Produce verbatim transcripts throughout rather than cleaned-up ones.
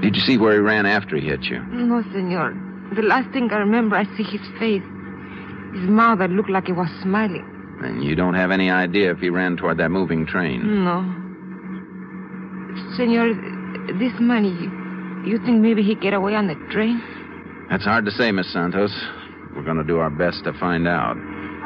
Did you see where he ran after he hit you? No, senor. The last thing I remember, I see his face. His mouth that looked like it was smiling. And you don't have any idea if he ran toward that moving train? No. Senor, this money, you think maybe he'd get away on the train? That's hard to say, Miss Santos. We're going to do our best to find out.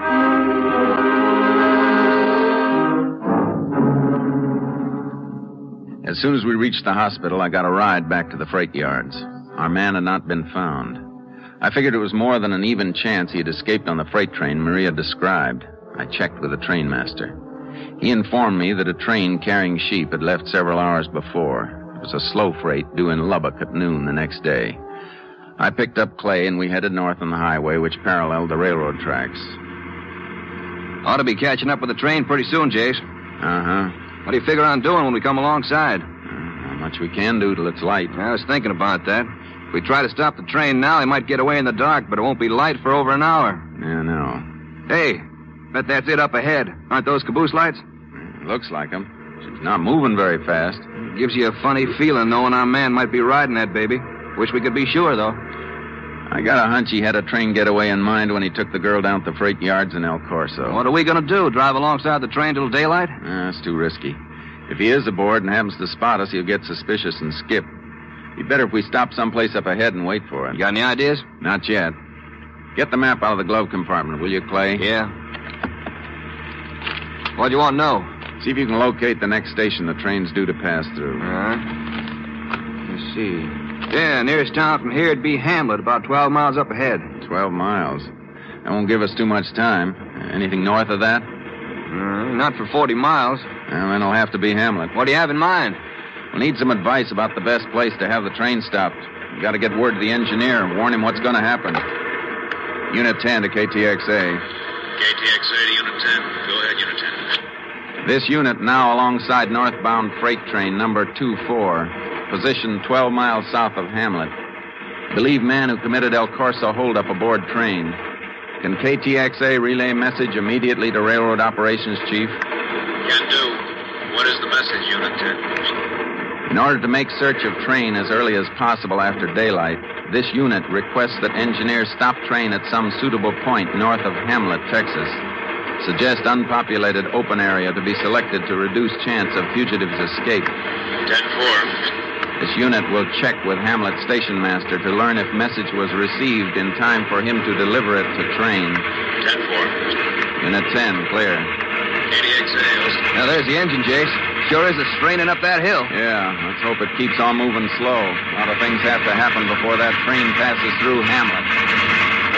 As soon as we reached the hospital, I got a ride back to the freight yards. Our man had not been found. I figured it was more than an even chance he had escaped on the freight train Maria described. I checked with the trainmaster. He informed me that a train carrying sheep had left several hours before. It was a slow freight due in Lubbock at noon the next day. I picked up Clay and we headed north on the highway, which paralleled the railroad tracks. Ought to be catching up with the train pretty soon, Jace. Uh-huh. What do you figure on doing when we come alongside? Uh, not much we can do till it's light. I was thinking about that. If we try to stop the train now, he might get away in the dark, but it won't be light for over an hour. Yeah, no. Hey, bet that's it up ahead. Aren't those caboose lights? It looks like them. She's not moving very fast. Gives you a funny feeling knowing our man might be riding that baby. Wish we could be sure, though. I got a hunch he had a train getaway in mind when he took the girl down to the freight yards in El Corso. What are we going to do, drive alongside the train till daylight? Uh, it's too risky. If he is aboard and happens to spot us, he'll get suspicious and skip. Be better if we stop someplace up ahead and wait for him. You got any ideas? Not yet. Get the map out of the glove compartment, will you, Clay? Yeah. What do you want to know? See if you can locate the next station the train's due to pass through. All right. Let's see. Yeah, nearest town from here would be Hamlet, about twelve miles up ahead. Twelve miles. That won't give us too much time. Anything north of that? Uh, not for forty miles. Well, then it'll have to be Hamlet. What do you have in mind? We'll need some advice about the best place to have the train stopped. We've got to get word to the engineer and warn him what's going to happen. Unit ten to K T X A. K T X A to Unit ten. Go ahead, Unit ten. This unit now alongside northbound freight train number two four, positioned twelve miles south of Hamlet. Believe man who committed El Corso holdup aboard train. Can K T X A relay message immediately to Railroad Operations Chief? Can do. What is the message, Unit ten? In order to make search of train as early as possible after daylight, this unit requests that engineers stop train at some suitable point north of Hamlet, Texas. Suggest unpopulated open area to be selected to reduce chance of fugitives' escape. ten four. This unit will check with Hamlet station master to learn if message was received in time for him to deliver it to train. ten four. Unit ten, clear. K T X A, Austin. Now, there's the engine, Jace. Sure is a straining up that hill. Yeah, let's hope it keeps on moving slow. A lot of things have to happen before that train passes through Hamlet.